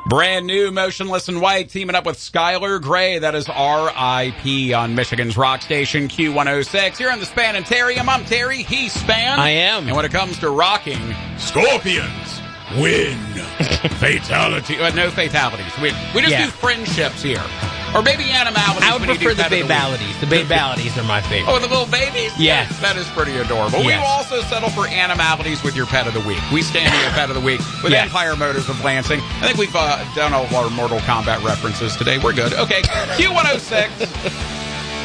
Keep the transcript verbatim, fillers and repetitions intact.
Brand new Motionless in White teaming up with Skylar Grey. That is R I P on Michigan's rock station Q one oh six. You're in the Spanitarium. I'm Terry. He's Span. I am. And when it comes to rocking, Scorpions win. Fatality. Uh, no fatalities. We, we just Yeah. do friendships here. Or maybe animalities. I would when you prefer do the Pet of babalities. The babalities are my favorite. Oh, the little babies? Yes. That is pretty adorable. We Yes. will also settle for animalities with your pet of the week. We stand to your pet of the week with Yes. Empire Motors of Lansing. I think we've uh, done all of our Mortal Kombat references today. We're good. Okay, Q one oh six.